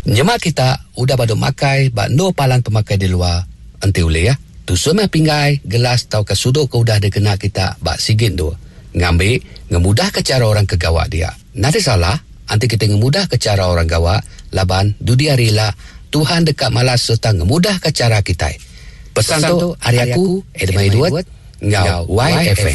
Nyemak kita udah baduk makai, bak no palan pemakai di luar. Enti boleh ya. Tu semai pinggai, gelas tau ke sudut ke udah dikena kita, bak sigit tu. Ngambil, ngemudah ke cara orang ke gawak dia. Nanti salah, anti kita ngemudah ke cara orang gawak, laban, dudia rela, Tuhan dekat malas serta ngemudah ke cara kita. Pesan tu, hari aku, Edmai Duat, Ngau YFM.